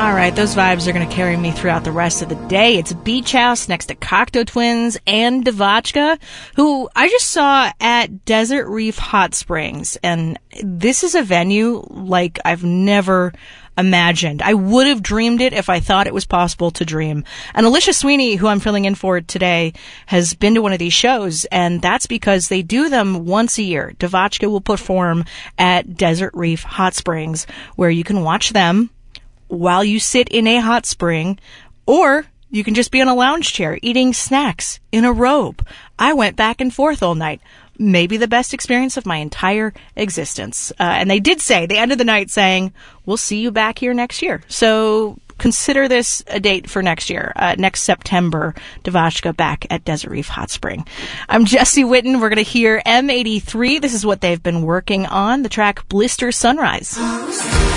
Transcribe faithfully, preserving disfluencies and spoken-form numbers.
All right, those vibes are going to carry me throughout the rest of the day. It's Beach House next to Cocteau Twins and Devotchka, who I just saw at Desert Reef Hot Springs. And this is a venue like I've never imagined. I would have dreamed it if I thought it was possible to dream. And Alicia Sweeney, who I'm filling in for today, has been to one of these shows, and that's because they do them once a year. Devotchka will perform at Desert Reef Hot Springs, where you can watch them while you sit in a hot spring, or you can just be on a lounge chair eating snacks in a robe. I went back and forth all night. Maybe the best experience of my entire existence. Uh, and they did say, they ended the night saying, we'll see you back here next year. So consider this a date for next year. Uh, next September, Devotchka back at Desert Reef Hot Spring. I'm Jesse Witten. We're going to hear M eighty-three. This is what they've been working on. The track Blister Sunrise.